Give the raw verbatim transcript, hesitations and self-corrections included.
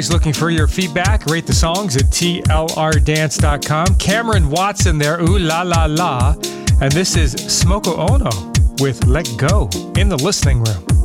always looking for your feedback. Rate the songs at T L R dance dot com. Cameron Watson there, Ooh La La La. And this is Smoko Ono with Let Go in the listening room.